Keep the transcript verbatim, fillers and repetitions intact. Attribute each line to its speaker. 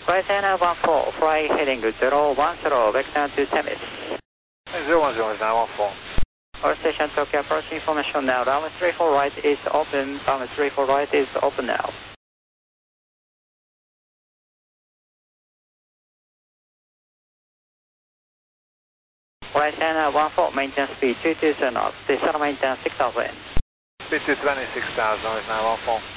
Speaker 1: Flight Center one four, fly heading zero one zero, vector to Temis.
Speaker 2: zero one zero is nine one four.
Speaker 1: Our station Tokyo approach information now. Runway three four right is open. Runway three four right is open now. Flight Center one four, maintain speed two two zero knots. Descend maintain six thousand.
Speaker 2: Speed two twenty, six thousand is nine one four.